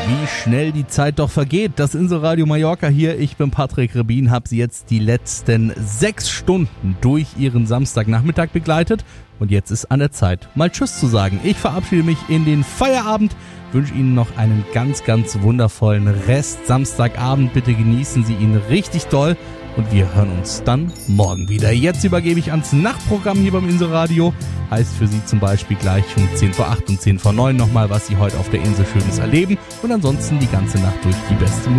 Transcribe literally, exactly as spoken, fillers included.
Wie schnell die Zeit doch vergeht. Das Inselradio Mallorca hier. Ich bin Patrick Rebin, habe Sie jetzt die letzten sechs Stunden durch Ihren Samstagnachmittag begleitet. Und jetzt ist an der Zeit, mal Tschüss zu sagen. Ich verabschiede mich in den Feierabend, wünsche Ihnen noch einen ganz, ganz wundervollen Rest Samstagabend. Bitte genießen Sie ihn richtig doll. Und wir hören uns dann morgen wieder. Jetzt übergebe ich ans Nachtprogramm hier beim Inselradio. Heißt für Sie zum Beispiel gleich um zehn vor acht und zehn vor neun nochmal, was Sie heute auf der Insel Schönes erleben. Und ansonsten die ganze Nacht durch die beste Musik.